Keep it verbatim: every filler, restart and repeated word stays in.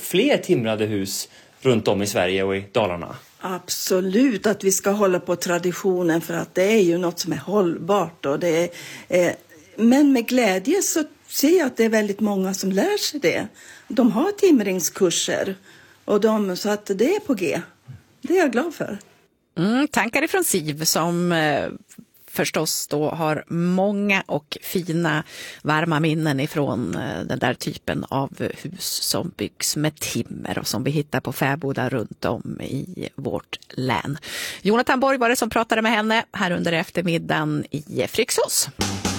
fler timrade hus runt om i Sverige och i Dalarna? Absolut att vi ska hålla på traditionen, för att det är ju något som är hållbart. Och det är, eh, men med glädje så ser jag att det är väldigt många som lär sig det. De har timringskurser och de, så att det är på G. Det är jag glad för. Mm, tankar ifrån Siv som eh, förstås då har många och fina varma minnen ifrån eh, den där typen av hus som byggs med timmer och som vi hittar på fäbodar runt om i vårt län. Jonathan Borg var det som pratade med henne här under eftermiddagen i Fryxås.